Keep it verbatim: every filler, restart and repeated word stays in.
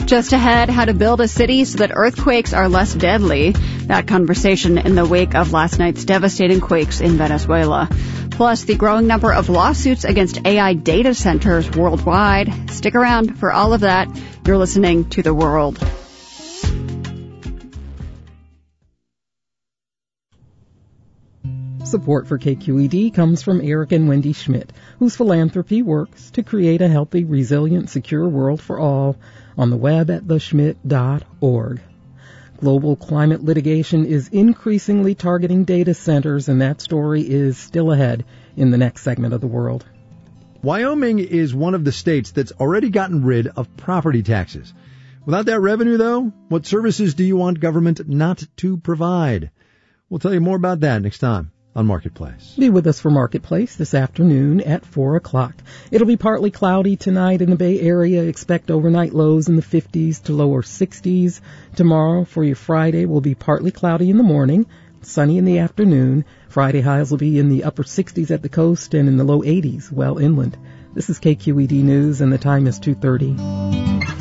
Just ahead, how to build a city so that earthquakes are less deadly. That conversation in the wake of last night's devastating quakes in Venezuela. Plus, the growing number of lawsuits against A I data centers worldwide. Stick around for all of that. You're listening to The World. Support for K Q E D comes from Eric and Wendy Schmidt, whose philanthropy works to create a healthy, resilient, secure world for all on the web at the schmidt dot org. Global climate litigation is increasingly targeting data centers, and that story is still ahead in the next segment of The World. Wyoming is one of the states that's already gotten rid of property taxes. Without that revenue, though, what services do you want government not to provide? We'll tell you more about that next time on Marketplace. Be with us for Marketplace this afternoon at four o'clock. It'll be partly cloudy tonight in the Bay Area. Expect overnight lows in the fifties to lower sixties. Tomorrow for your Friday will be partly cloudy in the morning, sunny in the afternoon. Friday highs will be in the upper sixties at the coast and in the low eighties well inland. This is K Q E D News, and the time is two thirty.